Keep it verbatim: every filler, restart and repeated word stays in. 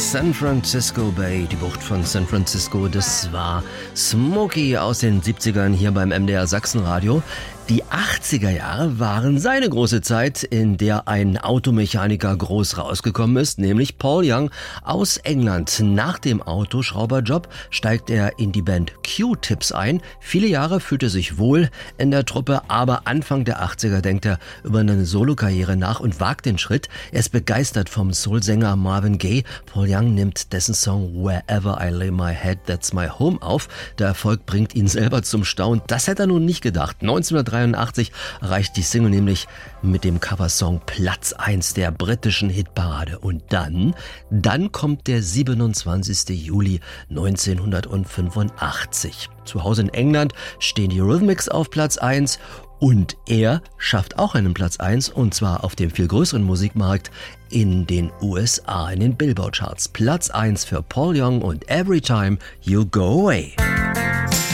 San Francisco Bay, die Bucht von San Francisco, das war Smokey aus den siebzigern hier beim M D R Sachsenradio. Die achtziger Jahre waren seine große Zeit, in der ein Automechaniker groß rausgekommen ist, nämlich Paul Young aus England. Nach dem Autoschrauberjob steigt er in die Band Q-Tips ein. Viele Jahre fühlt er sich wohl in der Truppe, aber Anfang der achtziger denkt er über eine Solokarriere nach und wagt den Schritt. Er ist begeistert vom Soulsänger Marvin Gaye. Paul Young nimmt dessen Song Wherever I Lay My Head, That's My Home auf. Der Erfolg bringt ihn selber zum Staunen. Das hätte er nun nicht gedacht. neunzehnhundertdreiundachtzig erreicht die Single nämlich mit dem Coversong Platz eins der britischen Hitparade. Und dann, dann kommt der siebenundzwanzigster Juli neunzehnhundertfünfundachtzig. Zu Hause in England stehen die Eurythmics auf Platz eins und er schafft auch einen Platz eins, und zwar auf dem viel größeren Musikmarkt in den U S A, in den Billboard-Charts. Platz eins für Paul Young und Every Time You Go Away.